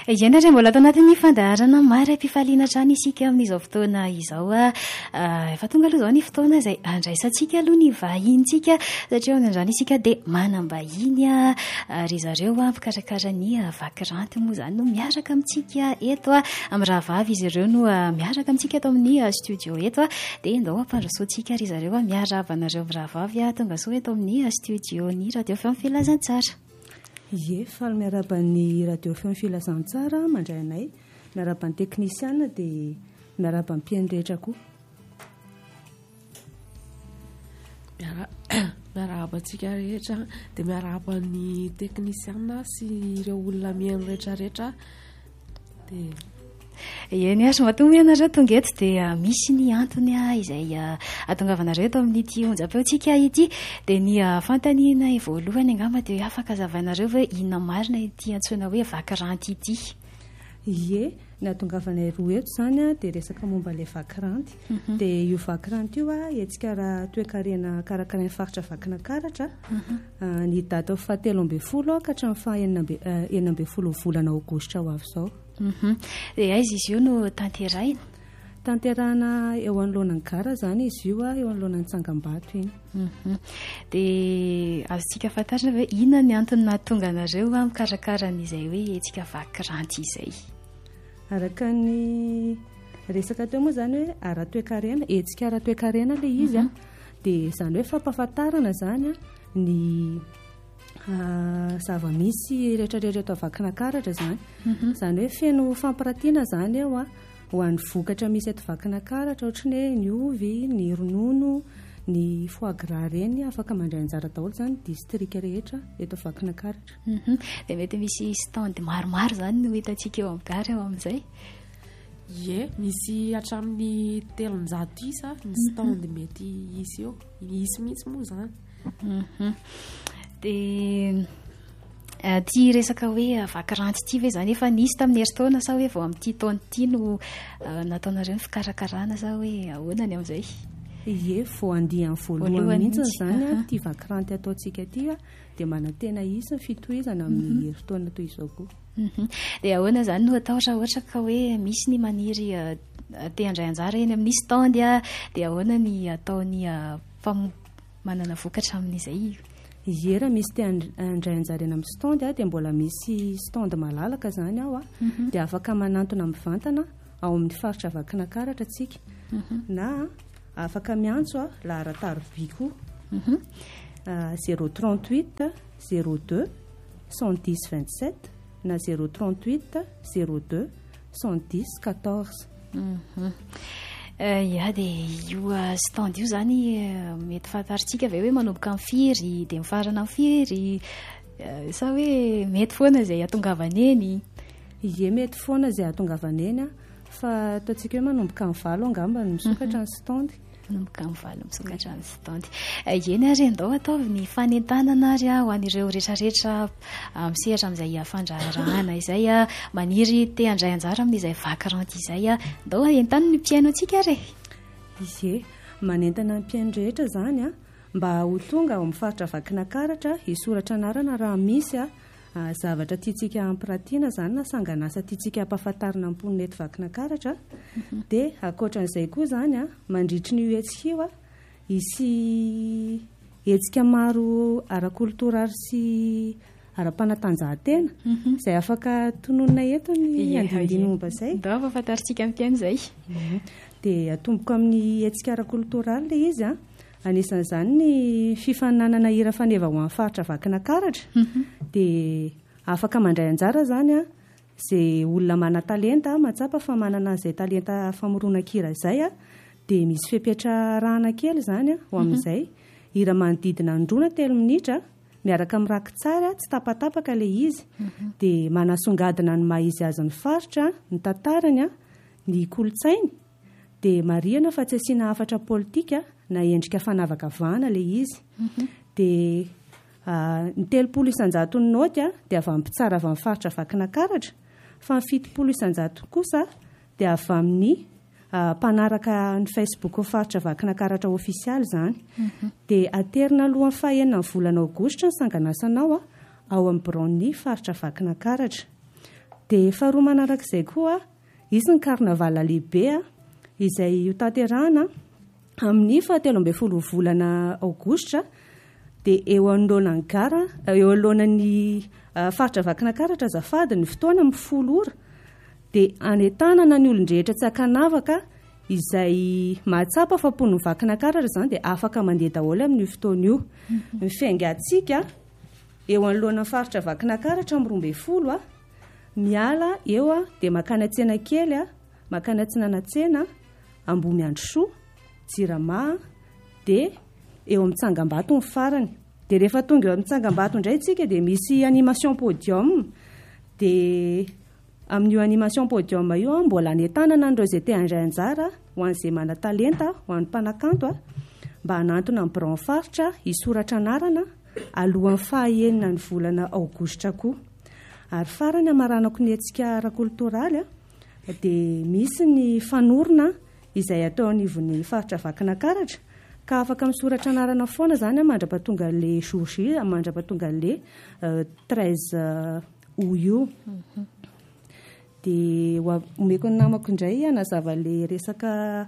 Ianareo mbola atao anatin'ny fandaharana mara-pifaliana trany isika amin'izao fotoana izao efa tonga aloha izao ny fotoana izay andraisantsika aloha ny vahintsika satria amin'izany isika dia manam-bahiny ry zareo mpikarakara ny vakiranty moa izany no miaraka amintsika eto amin'ny rahavavy izy ireo no miaraka amintsika eto amin'ny studio eto dia ndao ampandrosoantsika ry zareo miarahaba anareo amin'ny rahavavy tonga soa eto amin'ny studio ny radio feo filazantsara. Ie, faly miaraban'ny radio feo filazantsara mandray anay, miaraban'ny teknisiana dia miaraban'ny mpiaino rehetra koa. Miarabantsika rehetra dia miaraban'ny teknisiana sy ireo olona miaino rehetrarehetra dia Eny ary mahatonga ianareo tonga eto dia misy ny antony izay ahatongavanareo eto amin'ity onjam-peontsika ity dia ny fantaniana voalohany angamba dia afaka hazavainareo hoe inona marina ity antsoina hoe vakiranty ity. Ie, ny ahatongavanay roa eto izany dia resaka momba ilay vakiranty. Dia io vakiranty io etsika raha toe-karena karakarain'ny faritra Vakinakaratra ny data 7 ka hatramin'ny 9 volana aogositra ho avy izao. Dia aiza izy io no tanterahina? Tanterahana eo anoloanan'ny gara izany izy io eo anoloanan'ny Tsangambato iny. Dia azontsika fantarina hoe inona ny antony nahatonga anareo mikarakara an'izay hoe etsika vakiranty izay? Araka ny resaka teo moa izany hoe ara-toe-karena, etsika ara-toe-karena ilay izy dia izany hoe fampahafantarana izany ny zava-misy rehetrarehetra eto Vakinakaratra izany. Izany hoe feno fampirantiana izany eo ho an'ny vokatra misy eto Vakinakaratra ohatra ny hoe ny ovy, ny ronono, ny foie gras reny afaka mandray anjara daholo izany distrika rehetra eto Vakinakaratra. Dia mety misy stand maromaro izany no hitantsika eo amin'ny gara eo amin'izay? Ie, misy hatramin'ny 300 isa ny stand mety isy eo, isy mihitsy moa izany. Dia ity resaka hoe vakiranty ity ve izany efa nisy tamin'ny herintaona sa hoe vao amin'ity taona ity no nataonareo ny fikarakarana sa hoe ahoana ny amin'izay? Ie, vao andihan'ny voalohany mihitsy izany ity vakiranty ataontsika ity dia manantena isa fitohizana amin'ny herintaona toy izao koa. Dia ahoana izany no atao raha ohatra ka hoe misy ny maniry te handray anjara eny amin'ny stand dia ahoana ny ataony manana vokatra amin'izay? Ie, raha misy te handray anjara eny amin'ny stand dia mbola misy stand malalaka izany ao dia afaka manantona mivantana ao amin'ny faritra Vakinakaratra antsika na afaka miantso laharan-tarobia koa 038 02 110 27 na 038 02 110 14. Ia, dia io stand io izany mety fantarintsika ve hoe manomboka amin'ny firy dia mifarana amin'ny firy sa hoe mety foana izay hatongavana eny? Ie, mety foana izay hatongavana eny fa ataontsika hoe manomboka amin'ny 7 angamba no misokatra ny stand. Manomboka amin'ny 7 misokatra ny stand. Eny ary andao ataovy ny fanentanana ary ho an'ireo rehetrarehetra misehatra amin'izay fandraharahana izay maniry te handray anjara amin'izay vakiranty izay ndao entana ny mpiaino antsika re? Ie, manentana ny mpiaino rehetra izany mba ho tonga ao amin'ny faritra Vakinakaratra hisoratra anarana raha misy zavatra tiantsika hampirantiana izany na sanganasa tiantsika hampahafantarina ny mponina eto Vakinakaratra dia ankoatran'izay koa izany mandritry ny etsika io isy etsika maro ara-koltoraly sy ara-panatanjahantena izay afaka tononina eto ny andindiny momba izay. Ndao ampahafantarintsika ny mpiaino izay. Dia atomboko amin'ny etsika ara-koltoraly ilay izy anisan'izany ny fifaninanana hira faneva ho amin'ny faritra Vakinakaratra dia afaka mandray anjara izany izay olona mana-talenta matsapa fa manana izay talenta famoronan-kira izay dia misy fempiatrarahana kely izany ho amin'izay hira manodidina androna 3 minitra miaraka amin'ny rakitsary tsy tapatapaka ilay izy dia manasongadina ny maha izy azy ny faritra ny tantarany ny kolotsainy dia marihana fa tsy asiana hafatra politika na endrika fanavakavahana ilay izy dia ny 300 isanjato ny naoty dia avy amin'ny mpitsara avy amin'ny faritra Vakinakaratra fa ny 700 isanjato kosa dia avy amin'ny mpanaraka ny Facebook faritra Vakinakaratra ofisialy izany dia aterina alohan'ny fahaenina ny volana aogositra ny sanganasanao ao amin'ny Brony faritra Vakinakaratra dia faharoa manarak'izay koa isy ny karnavala lehibe izay hotanterahana amin'ny 17 volana aogositra dia eo anoloana ny gara eo anoloanany faritra vakina karatra azafady ny fotoana amin'ny 10 ora dia anentanana ny olon-drehetra tsy akanavaka izay mahatsapa afapony vakina karatra zany dia afaka mandeha daholo amin'ny fotoana io mifaingatsika eo anoloana ny faritra vakina karatra amin'ny 12 miala eo dia makany tsena kely makany Tsinanatsena Ambomiandrosoa Jirama dia eo amin'ny Tsangam-bato ny farany dia rehefa tonga eo amin'ny Tsangam-bato indray tsika dia misy animation podium dia amin'io animation podium io mbola anentanana andreo izay te handray anjara ho an'izay mana-talenta ho an'ny mpanakanto mba hanantona amin'ny branc faritra hisoratra anarana alohan'ny fahaenina ny volana aogositra koa. Ary farany amaranako ny hetsika ara-koltoraly dia misy ny fanorona izay atao anivon'ny faritra vakina karatra ka afaka misoratra anarana foana zany mandra-pahatonga le jour J mandra-pahatonga le 13 août io. Dia omeko ny namako indray anazava le resaka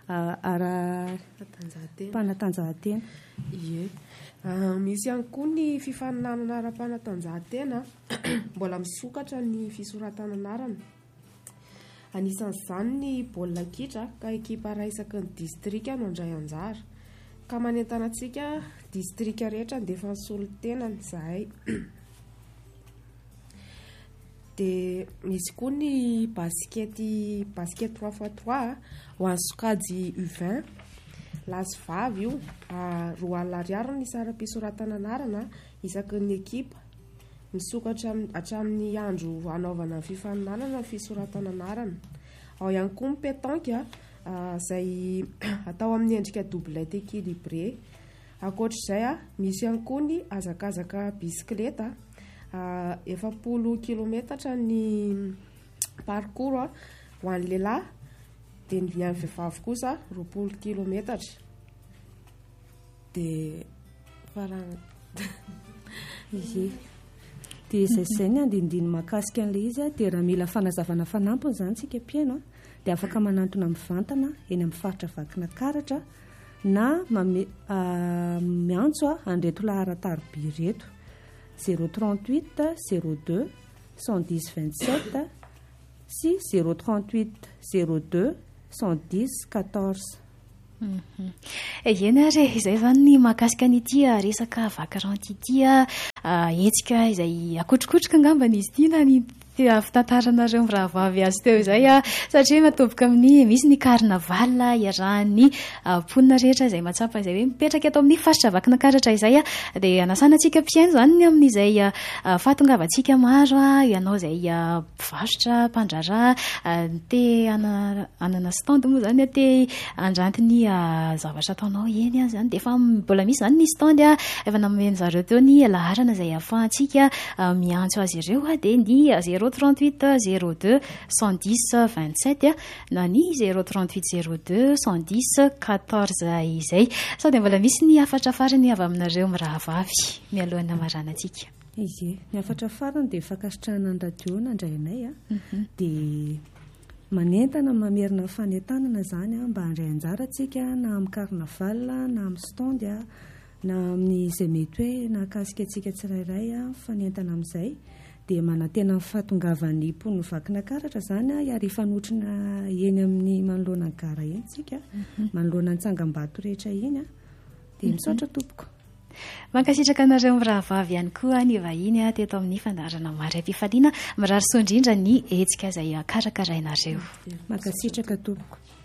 ara-panatanjahantena. Misy ihany koa ny fifaninanana ara-panatanjahantena mbola misokatra ny fisoratana anarana. Anisan'izany ny baolina kitra ka ekipa raisaky ny distrika no andray anjara ka manentana antsika distrika rehetra dia efa nisolo tenany zahay. Dia misy koa ny basket 3x3 ho an'ny sokajy U20 lasy vavy io 2 alina ariary ny saram-pisoratana anarana isaky ny ekipa misokatra hatramin'ny andro anaovana fifaninanana fisoratana anarana. Ao ihany koa ny pétanque izay atao amin'ny endrika doublette équilibré. Ankoatr'izay misy ihany koa ny azakazaka bisikileta 70 kilometatra ny parcours ho an'ny lehilahy dia ny an'ny vehivavy kosa 20 kilometatra. Dia farany izy dia izay ny andindiny mahakasika an'ilay izy dia raha mila fanazavana fanampiny zany tsika mpiaino dia afaka manantona mivantana eny amin'ny faritra vakina karatra na miantso andreto laharataroby reto 038 02 110 27 sy 038 02 110 14. Eny ary izay zany ny mahakasika an'ity resaka vakaranty ity hetsika izay akotrokotroka angambany izy ity na ny fitantaranareo mirahavavy azy teo izay satria matoboka amin'ny misy ny carnaval iarahan'ny mponina rehetra izay matsapa izay hoe mipetraka eto amin'ny faritra vakina karatra izay dia anasana antsika mpiaino zany amin'izay fahatongavantsika maro ianao izay mpivarotra mpandrara te anana stand moa zany te andranty ny zavatra ataonao eny zany dia efa mbola misy zany ny stand efa nameny zareo teo ny laharana izay ahafahantsika miantso azy ireo dia ny 038 02 110 27 na ny 038 02 110 14 izay sao dia mbola misy ny afatra farany avy aminareo mirahavavy mialohan'ny amarana antsika. Izy ny afatra farany dia fankasitrahana ny radio nandray anay dia manentana mamerina fanentanana zany mba handray anjara antsika na amin'ny carnaval na amin'ny stand na amin'ny izay mety hoe nahakasika antsika tsirairay fanentana amin'izay dia manantena fahatongavan'ny mponina vakina karatra zany ary fanotrina eny amin'ny manoloana ny gara eny tsika manoloana ny Tsangam-bato rehetra iny dia misaotra tompoko. Mankasitraka anareo mirahavavy ihany koa ny vahiny teto amin'ny fandarana Maraim-pifaliana mirary soa indrindra ny hetsika izay karakarainareo. Mankasitraka tompoko.